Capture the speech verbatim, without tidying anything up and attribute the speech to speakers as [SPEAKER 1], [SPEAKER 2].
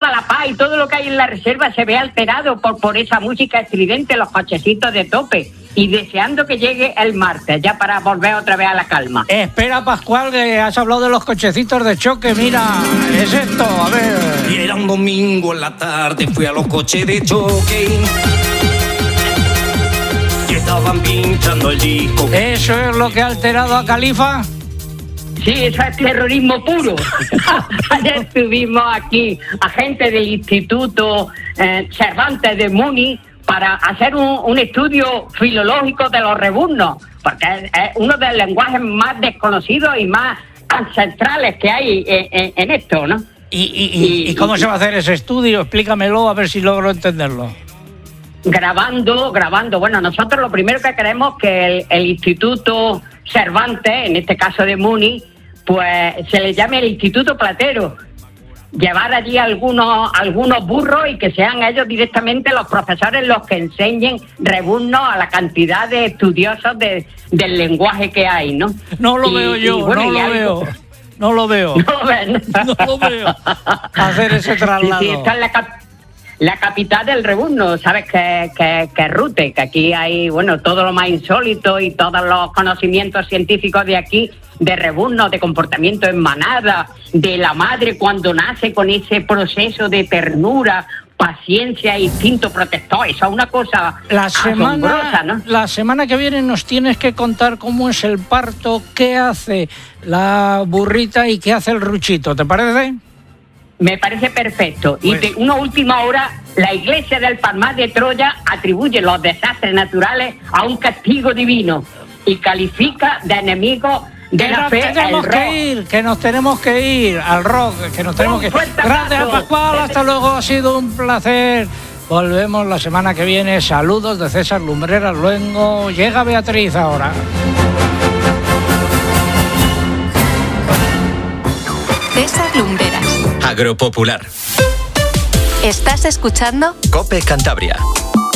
[SPEAKER 1] Malapá y todo lo que hay en la reserva se ve alterado por, por esa música estridente, los cochecitos de tope. Y deseando que llegue el martes, ya para volver otra vez a la calma.
[SPEAKER 2] Espera, Pascual, que has hablado de los cochecitos de choque. Mira, es esto, a ver.
[SPEAKER 3] Y era un domingo en la tarde, fui a los coches de choque. Y estaban pinchando el disco.
[SPEAKER 2] ¿Eso es lo que ha alterado a Califa?
[SPEAKER 1] Sí, eso es terrorismo puro. Ayer tuvimos aquí a gente del Instituto eh, Cervantes de Muni para hacer un, un estudio filológico de los rebuznos, porque es, es uno de los lenguajes más desconocidos y más ancestrales que hay en, en, en esto, ¿no?
[SPEAKER 2] ¿Y, y, y, ¿Y cómo y, se va a hacer ese estudio? Explícamelo, a ver si logro entenderlo.
[SPEAKER 1] Grabando, grabando. Bueno, nosotros lo primero que queremos es que el, el Instituto Cervantes, en este caso de Muni, pues se le llame el Instituto Platero. Llevar allí algunos algunos burros y que sean ellos directamente los profesores los que enseñen rebuznos a la cantidad de estudiosos de, del lenguaje que hay, ¿no?
[SPEAKER 2] No lo y, veo yo, bueno, no lo algo... veo. No lo veo.
[SPEAKER 1] No, ven.
[SPEAKER 2] No lo veo. Hacer ese traslado.
[SPEAKER 1] Sí, sí, está en la, cap- la capital del rebuzno, ¿sabes? Que, que, que Rute, que aquí hay, bueno, todo lo más insólito y todos los conocimientos científicos de aquí, de rebuznos, de comportamiento en manada, de la madre cuando nace con ese proceso de ternura, paciencia e instinto protector. Eso es una cosa
[SPEAKER 2] la semana,
[SPEAKER 1] asombrosa, ¿no?
[SPEAKER 2] La semana que viene nos tienes que contar cómo es el parto, qué hace la burrita y qué hace el ruchito, ¿te parece?
[SPEAKER 1] Me parece perfecto. Pues... Y de una última hora, la Iglesia del Palmar de Troya atribuye los desastres naturales a un castigo divino y califica de enemigo de
[SPEAKER 2] que
[SPEAKER 1] la
[SPEAKER 2] nos
[SPEAKER 1] fe
[SPEAKER 2] tenemos
[SPEAKER 1] el
[SPEAKER 2] que
[SPEAKER 1] rock.
[SPEAKER 2] ir, que nos tenemos que ir al rock, que nos tenemos que ir. Gracias, Pascual, hasta luego, ha sido un placer. Volvemos la semana que viene. Saludos de César Lumbreras Luengo. Llega Beatriz ahora.
[SPEAKER 4] César Lumbreras.
[SPEAKER 5] Agropopular.
[SPEAKER 4] ¿Estás escuchando?
[SPEAKER 5] COPE Cantabria.